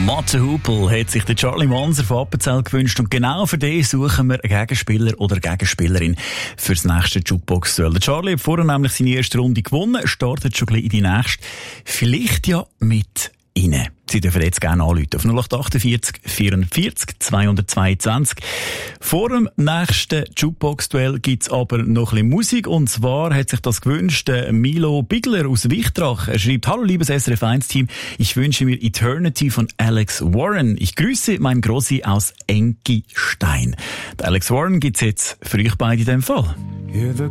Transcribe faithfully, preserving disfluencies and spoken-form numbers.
Matze Hupel hat sich der Charlie Manser von Appenzell gewünscht und genau für den suchen wir einen Gegenspieler oder eine Gegenspielerin für das nächste Jukebox-Duell. Der Charlie hat vorher nämlich seine erste Runde gewonnen, startet schon gleich in die nächste. Vielleicht ja mit Ihnen. Sie dürfen jetzt gerne anrufen auf null acht achtundvierzig vierundvierzig zweihundertzweiundzwanzig. Vor dem nächsten Jukebox-Duell gibt's aber noch ein bisschen Musik. Und zwar hat sich das gewünscht Milo Bigler aus Wichtrach. Er schreibt: Hallo liebes S R F eins Team, ich wünsche mir Eternity von Alex Warren. Ich grüße meinen Grossi aus Enkistein. Der Alex Warren gibt's jetzt für euch beide in dem Fall. Hear the